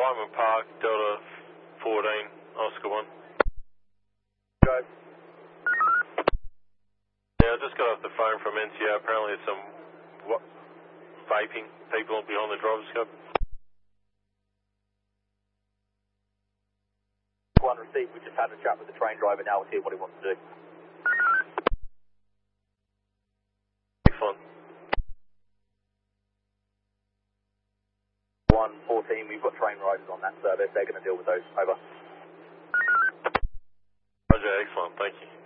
Hyman Park, Delta 14, Oscar 1. Go. Yeah, I just got off the phone from NCR. Apparently there's some vaping people behind the driver's scope. One received, we just had a chat with the train driver, now we'll see what he wants to do. Excellent. 114, we've got train riders on that service, they're going to deal with those, over. Roger, excellent, thank you.